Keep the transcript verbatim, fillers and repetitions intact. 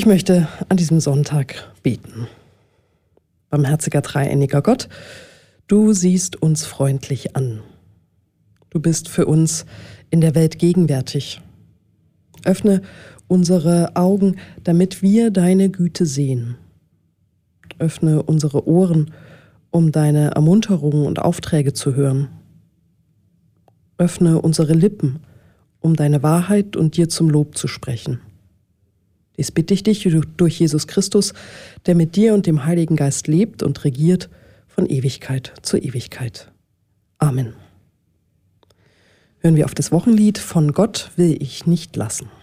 Ich möchte an diesem Sonntag beten. Barmherziger dreieiniger Gott, du siehst uns freundlich an. Du bist für uns in der Welt gegenwärtig. Öffne unsere Augen, damit wir deine Güte sehen. Öffne unsere Ohren, um deine Ermunterungen und Aufträge zu hören. Öffne unsere Lippen, um deine Wahrheit und dir zum Lob zu sprechen. Dies bitte ich dich durch Jesus Christus, der mit dir und dem Heiligen Geist lebt und regiert von Ewigkeit zu Ewigkeit. Amen. Hören wir auf das Wochenlied „Von Gott will ich nicht lassen“.